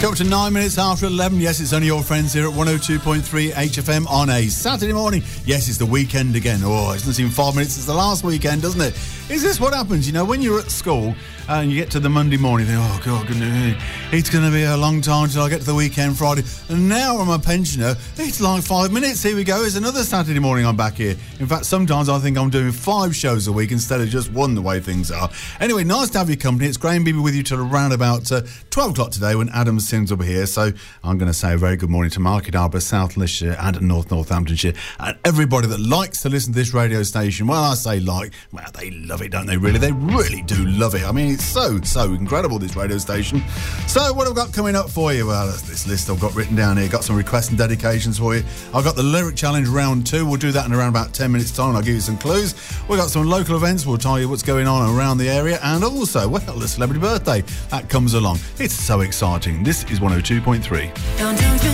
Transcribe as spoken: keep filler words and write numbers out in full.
Come to nine minutes after eleven. Yes, it's only your friends here at one oh two point three H F M on a Saturday morning. Yes, it's the weekend again. Oh, it doesn't seem five minutes since the last weekend, doesn't it? Is this what happens? You know, when you're at school and you get to the Monday morning, you think, oh, God, goodness, it's going to be a long time till I get to the weekend Friday. And now I'm a pensioner. It's like five minutes. Here we go. It's another Saturday morning I'm back here. In fact, sometimes I think I'm doing five shows a week instead of just one, the way things are. Anyway, nice to have your company. It's Graham Beebe with you till around about uh, twelve o'clock today when Adam Sims will be here. So I'm going to say a very good morning to Market Harbour, South Leicestershire and North Northamptonshire and everybody that likes to listen to this radio station. Well, I say like, well, they love it, don't they, really? They really do love it. I mean, it's so, so incredible, this radio station. So what have I got coming up for you? Well, that's this list I've got written down here. Got some requests and dedications for you. I've got the Lyric Challenge round two. We'll do that in around about ten minutes time. I'll give you some clues. We've got some local events. We'll tell you what's going on around the area. And also, well, the celebrity birthday that comes along. It's so exciting. This is one oh two point three.